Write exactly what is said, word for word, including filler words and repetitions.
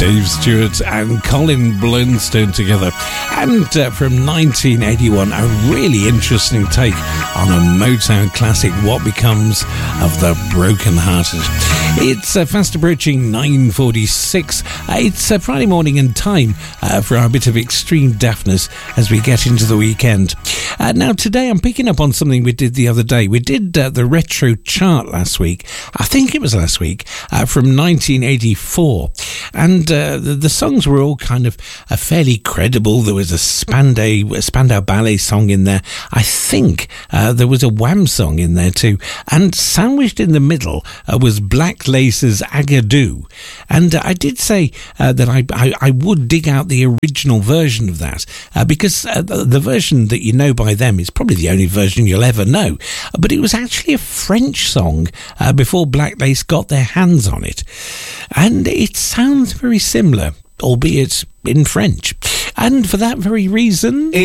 Dave Stewart and Colin Blunstone together. And uh, from nineteen eighty-one, a really interesting take on a Motown classic, What Becomes of the Broken Hearted. It's uh, fast approaching nine forty-six. Uh, it's uh, Friday morning and time uh, for our bit of extreme deafness as we get into the weekend. Uh, now, today I'm picking up on something we did the other day. We did uh, the retro chart last week. I think it was last week, uh, from nineteen eighty-four. And uh, the, the songs were all kind of uh, fairly credible. There was a Spandau, a Spandau Ballet song in there. I think uh, there was a Wham song in there too. And sandwiched in the middle uh, was Black Lace's Agadoo. And uh, I did say uh, that I, I, I would dig out the original version of that uh, because uh, the, the version that you know by them is probably the only version you'll ever know. But it was actually a French song uh, before Black Lace got their hands on it. And it sounds very similar, albeit in French. And for that very reason...